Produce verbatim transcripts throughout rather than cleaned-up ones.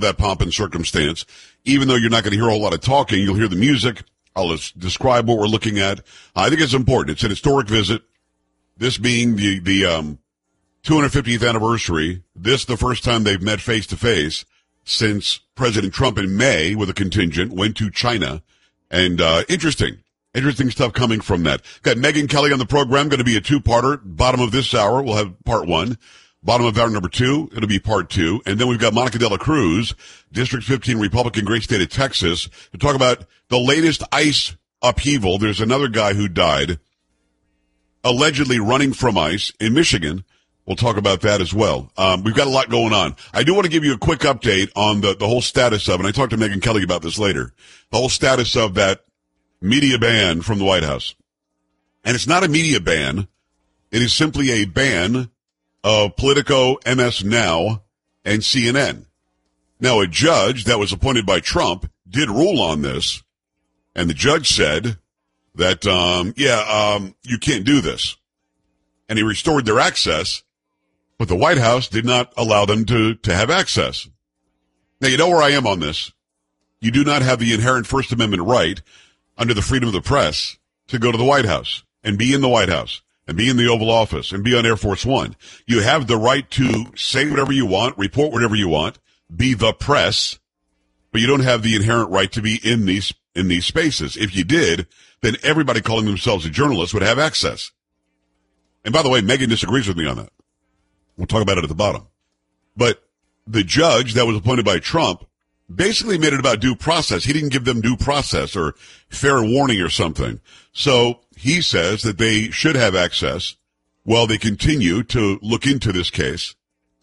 that pomp and circumstance. Even though you're not going to hear a whole lot of talking, you'll hear the music. I'll just describe what we're looking at. I think it's important. It's an historic visit. This being the, the, um, two hundred fiftieth anniversary. This the first time they've met face to face since President Trump in May with a contingent went to China. And, uh, interesting, interesting stuff coming from that. Got Megyn Kelly on the program, going to be a two-parter. Bottom of this hour, we'll have part one. Bottom of hour number two, it'll be part two. And then we've got Monica de la Cruz, District fifteen Republican, great state of Texas, to talk about the latest ICE upheaval. There's another guy who died, allegedly running from ICE in Michigan. We'll talk about that as well. Um, we've got a lot going on. I do want to give you a quick update on the, the whole status of, and I talked to Megyn Kelly about this later, the whole status of that media ban from the White House. And it's not a media ban. It is simply a ban of Politico, M S Now, and C N N. Now, a judge that was appointed by Trump did rule on this, and the judge said that, um, yeah, um, you can't do this. And he restored their access, but the White House did not allow them to, to have access. Now, you know where I am on this. You do not have the inherent First Amendment right under the freedom of the press to go to the White House and be in the White House and be in the Oval Office and be on Air Force One. You have the right to say whatever you want, report whatever you want, be the press, but you don't have the inherent right to be in these, in these spaces. If you did, then everybody calling themselves a journalist would have access. And by the way, Megyn disagrees with me on that. We'll talk about it at the bottom. But the judge that was appointed by Trump basically made it about due process. He didn't give them due process or fair warning or something. So he says that they should have access while they continue to look into this case.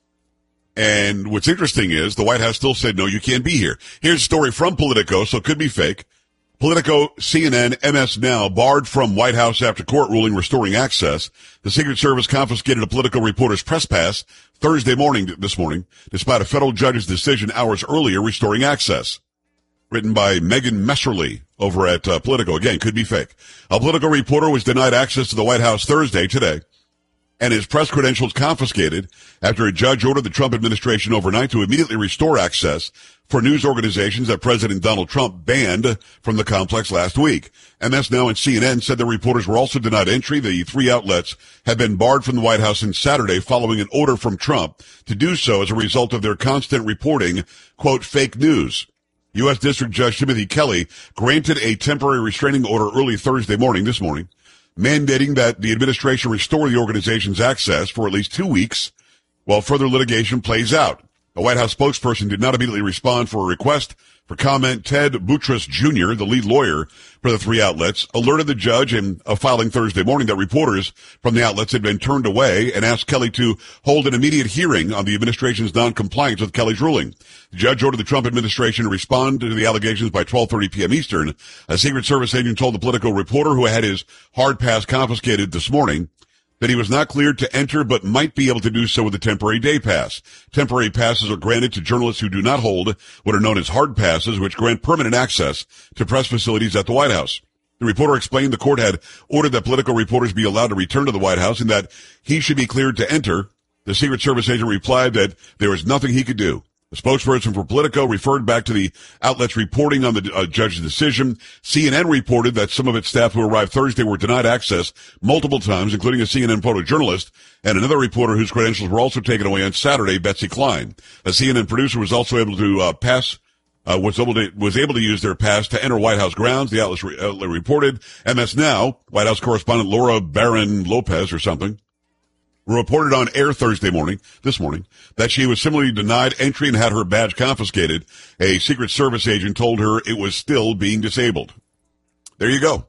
And what's interesting is the White House still said, no, you can't be here. Here's a story from Politico, so it could be fake. Politico, C N N, M S Now barred from White House after court ruling restoring access. The Secret Service confiscated a Politico reporter's press pass Thursday morning, this morning, despite a federal judge's decision hours earlier restoring access. Written by Megan Messerly over at uh, Politico. Again, could be fake. A Politico reporter was denied access to the White House Thursday, today, and his press credentials confiscated after a judge ordered the Trump administration overnight to immediately restore access for news organizations that President Donald Trump banned from the complex last week. M S Now and C N N said the reporters were also denied entry. The three outlets had been barred from the White House since Saturday following an order from Trump to do so as a result of their constant reporting, quote, fake news. U S District Judge Timothy Kelly granted a temporary restraining order early Thursday morning, this morning, mandating that the administration restore the organization's access for at least two weeks while further litigation plays out. A White House spokesperson did not immediately respond for a request for comment. Ted Boutrous Junior, the lead lawyer for the three outlets, alerted the judge in a filing Thursday morning that reporters from the outlets had been turned away and asked Kelly to hold an immediate hearing on the administration's noncompliance with Kelly's ruling. The judge ordered the Trump administration to respond to the allegations by twelve thirty p.m. Eastern. A Secret Service agent told the Politico reporter who had his hard pass confiscated this morning that he was not cleared to enter but might be able to do so with a temporary day pass. Temporary passes are granted to journalists who do not hold what are known as hard passes, which grant permanent access to press facilities at the White House. The reporter explained the court had ordered that Politico reporters be allowed to return to the White House and that he should be cleared to enter. The Secret Service agent replied that there was nothing he could do. The spokesperson for Politico referred back to the outlet's reporting on the uh, judge's decision. C N N reported that some of its staff who arrived Thursday were denied access multiple times, including a C N N photojournalist and another reporter whose credentials were also taken away on Saturday, Betsy Klein. A C N N producer was also able to uh, pass, uh, was able to was able to use their pass to enter White House grounds. The outlet, re- outlet reported. M S Now, White House correspondent Laura Barron Lopez or something, reported on air Thursday morning, this morning, that she was similarly denied entry and had her badge confiscated. A Secret Service agent told her it was still being disabled. There you go.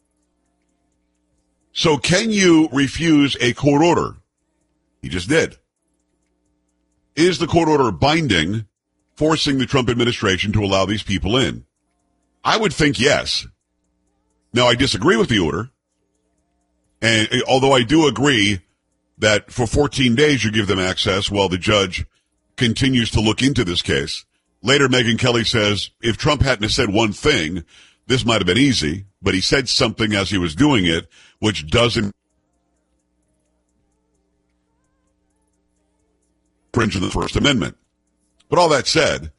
So can you refuse a court order? He just did. Is the court order binding, forcing the Trump administration to allow these people in? I would think yes. Now, I disagree with the order. And although I do agree that for fourteen days you give them access while the judge continues to look into this case. Later, Megyn Kelly says, if Trump hadn't have said one thing, this might have been easy, but he said something as he was doing it, which doesn't infringe on the First Amendment. But all that said,